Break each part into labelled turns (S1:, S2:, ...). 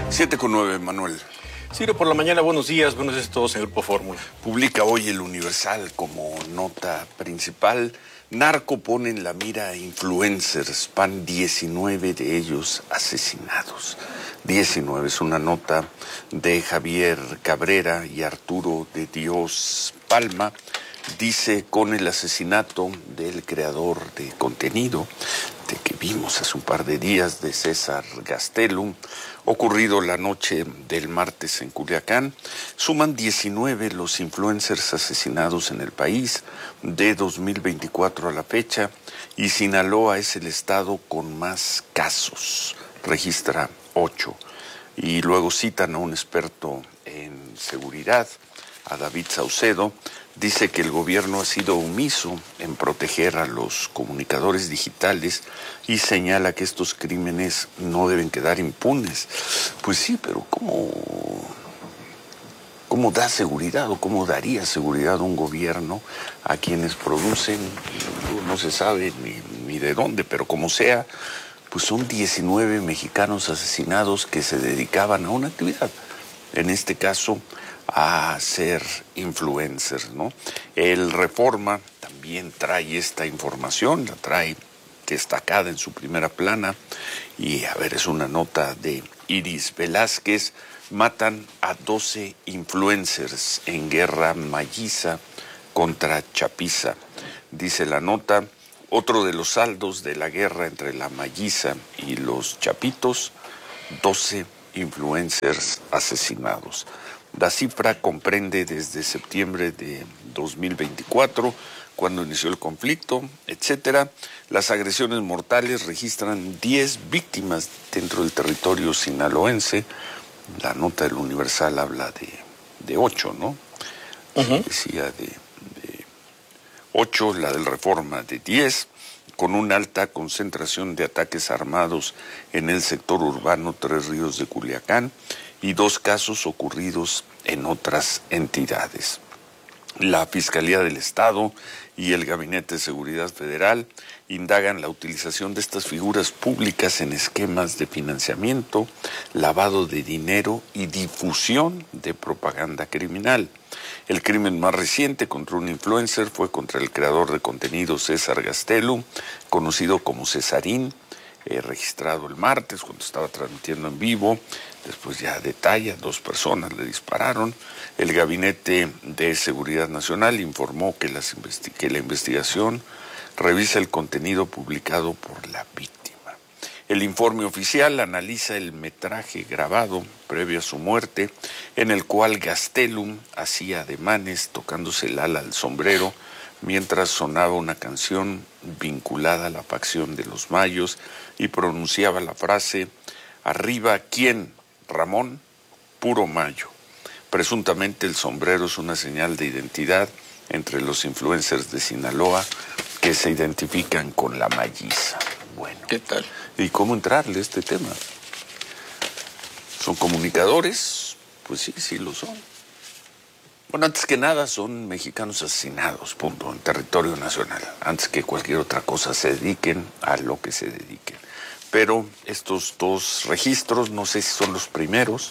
S1: 7:09, Manuel.
S2: Ciro, por la mañana, buenos días a todos en Grupo Fórmula.
S1: Publica hoy el Universal como nota principal: narco pone en la mira a influencers, van 19 de ellos asesinados. 19, es una nota de Javier Cabrera y Arturo de Dios Palma. Dice: con el asesinato del creador de contenido de que vimos hace un par de días, de César Gastelum, ocurrido la noche del martes en Culiacán, suman 19 los influencers asesinados en el país de 2024 a la fecha, y Sinaloa es el estado con más casos, registra 8. Y luego citan a un experto en seguridad, a David Saucedo. Dice que el gobierno ha sido omiso en proteger a los comunicadores digitales y señala que estos crímenes no deben quedar impunes. Pues sí, pero ¿cómo da seguridad o cómo daría seguridad un gobierno a quienes producen? No se sabe ni de dónde, pero como sea, pues son 19 mexicanos asesinados que se dedicaban a una actividad, en este caso a ser influencers, ¿no? El Reforma también trae esta información, la trae destacada en su primera plana, y a ver, es una nota de Iris Velázquez: matan a 12 influencers en guerra mayiza contra Chapiza. Dice la nota: otro de los saldos de la guerra entre la mayiza y los chapitos, 12 influencers asesinados. La cifra comprende desde septiembre de 2024, cuando inició el conflicto, etcétera. Las agresiones mortales registran 10 víctimas dentro del territorio sinaloense. La nota del Universal habla de 8, ¿no? Decía de 8, la del Reforma de 10, con una alta concentración de ataques armados en el sector urbano Tres Ríos de Culiacán y 2 casos ocurridos en otras entidades. La Fiscalía del Estado y el Gabinete de Seguridad Federal indagan la utilización de estas figuras públicas en esquemas de financiamiento, lavado de dinero y difusión de propaganda criminal. El crimen más reciente contra un influencer fue contra el creador de contenido César Gastelum, conocido como Cesarín, registrado el martes cuando estaba transmitiendo en vivo. Después ya detalla, 2 personas le dispararon. El Gabinete de Seguridad Nacional informó que la investigación revisa el contenido publicado por la víctima. El informe oficial analiza el metraje grabado previo a su muerte, en el cual Gastelum hacía ademanes tocándose el ala al sombrero mientras sonaba una canción vinculada a la facción de los Mayos y pronunciaba la frase: arriba, ¿quién? Ramón, puro Mayo. Presuntamente el sombrero es una señal de identidad entre los influencers de Sinaloa que se identifican con la mayiza. Bueno,
S2: ¿qué tal?
S1: ¿Y cómo entrarle a este tema? ¿Son comunicadores? Pues sí lo son. Bueno, antes que nada son mexicanos asesinados, punto, en territorio nacional. Antes que cualquier otra cosa se dediquen a lo que se dediquen. Pero estos 2 registros, no sé si son los primeros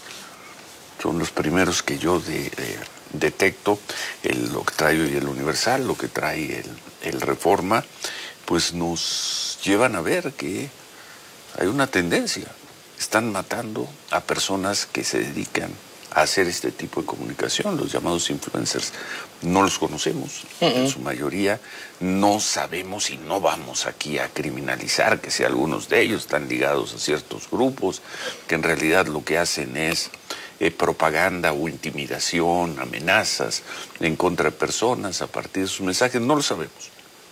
S1: que yo detecto. Lo que trae hoy el Universal, lo que trae el Reforma, pues nos llevan a ver que hay una tendencia. Están matando a personas que se dedican a hacer este tipo de comunicación, los llamados influencers. No los conocemos, en su mayoría no sabemos, y no vamos aquí a criminalizar que si algunos de ellos están ligados a ciertos grupos, que en realidad lo que hacen es propaganda o intimidación, amenazas en contra de personas a partir de sus mensajes. No lo sabemos,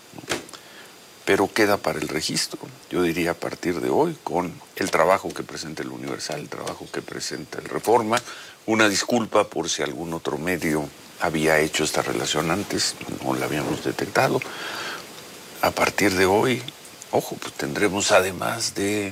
S1: pero queda para el registro, yo diría, a partir de hoy, con el trabajo que presenta el Universal, el trabajo que presenta el Reforma. Una disculpa por si algún otro medio había hecho esta relación antes, no la habíamos detectado. A partir de hoy, ojo, pues tendremos, además de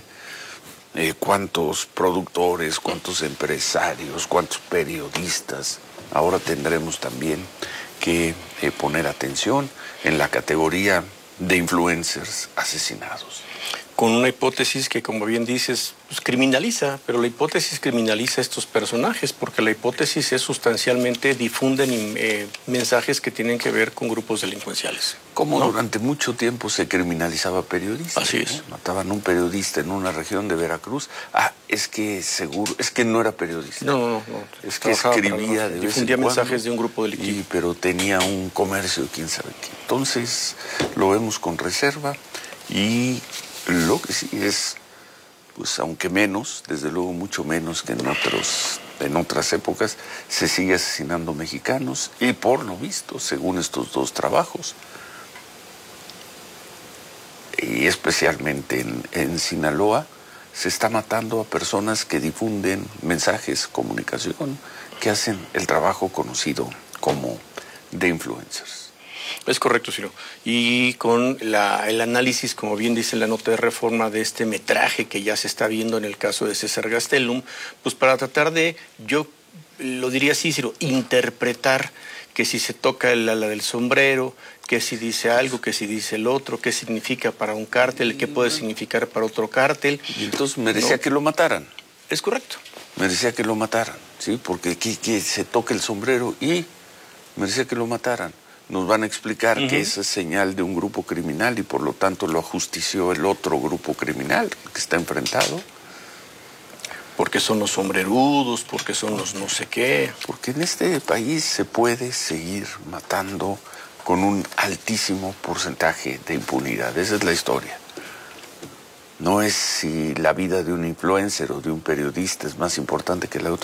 S1: cuántos productores, cuántos empresarios, cuántos periodistas, ahora tendremos también que poner atención en la categoría de influencers asesinados.
S2: con una hipótesis que, como bien dices, pues criminaliza, pero la hipótesis criminaliza a estos personajes, porque la hipótesis es sustancialmente difunden mensajes que tienen que ver con grupos delincuenciales.
S1: Como
S2: ¿no?
S1: durante mucho tiempo se criminalizaba periodistas.
S2: Así es.
S1: ¿No? Mataban a un periodista en una región de Veracruz. Es que seguro, es que no era periodista.
S2: No.
S1: Es que escribía de vez
S2: difundía
S1: en cuando,
S2: mensajes de un grupo delictivo.
S1: pero tenía un comercio, quién sabe qué. Entonces, lo vemos con reserva y lo que sí es, pues aunque menos, desde luego mucho menos que en otras épocas, se sigue asesinando mexicanos y por lo visto, según estos dos trabajos, y especialmente en Sinaloa, se está matando a personas que difunden mensajes, comunicación, que hacen el trabajo conocido como de influencers.
S2: Es correcto, Ciro. Y con el análisis, como bien dice la nota de Reforma, de este metraje que ya se está viendo en el caso de César Gastelum, pues para tratar de, yo lo diría así, Ciro, interpretar que si se toca el ala del sombrero, que si dice algo, que si dice el otro, qué significa para un cártel, qué puede significar para otro cártel.
S1: Y entonces merecía que lo mataran.
S2: Es correcto.
S1: Merecía que lo mataran, ¿sí? Porque que se toque el sombrero y merecía que lo mataran. Nos van a explicar que esa es señal de un grupo criminal y por lo tanto lo ajustició el otro grupo criminal que está enfrentado.
S2: Porque son los sombrerudos, porque son los no sé qué.
S1: Porque en este país se puede seguir matando con un altísimo porcentaje de impunidad. Esa es la historia. No es si la vida de un influencer o de un periodista es más importante que la otra.